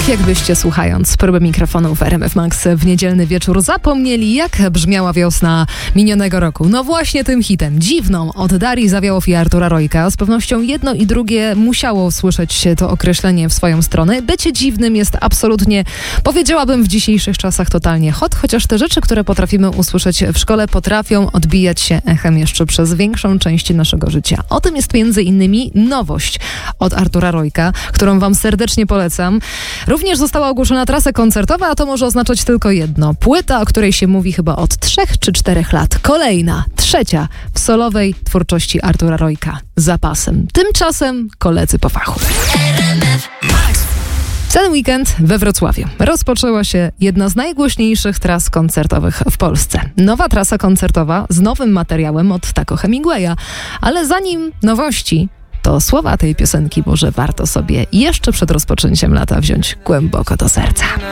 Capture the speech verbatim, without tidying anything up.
Tak jakbyście, słuchając próby mikrofonów R M F Max w niedzielny wieczór, zapomnieli, jak brzmiała wiosna minionego roku. No właśnie tym hitem, Dziwną, od Darii Zawiałow i Artura Rojka. Z pewnością jedno i drugie musiało słyszeć to określenie w swoją stronę. Bycie dziwnym jest absolutnie, powiedziałabym, w dzisiejszych czasach totalnie hot, chociaż te rzeczy, które potrafimy usłyszeć w szkole, potrafią odbijać się echem jeszcze przez większą część naszego życia. O tym jest między innymi nowość od Artura Rojka, którą wam serdecznie polecam. Również została ogłoszona trasa koncertowa, a to może oznaczać tylko jedno. Płyta, o której się mówi chyba od trzech czy czterech lat. Kolejna, trzecia w solowej twórczości Artura Rojka. Zapasem. Tymczasem koledzy po fachu. Ten weekend we Wrocławiu rozpoczęła się jedna z najgłośniejszych tras koncertowych w Polsce. Nowa trasa koncertowa z nowym materiałem od Taco Hemingwaya. Ale zanim nowości, to słowa tej piosenki może warto sobie jeszcze przed rozpoczęciem lata wziąć głęboko do serca.